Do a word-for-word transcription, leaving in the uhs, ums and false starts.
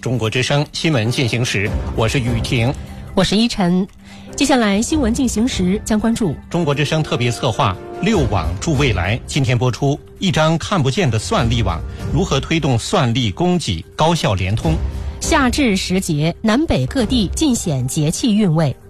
中国之声新闻进行时，我是雨婷， 我是依晨。接下来新闻进行时将关注中国之声特别策划六网助未来，今天播出一张看不见的算力网，如何推动算力供给高效联通。 夏至时节，南北各地尽显节气韵味。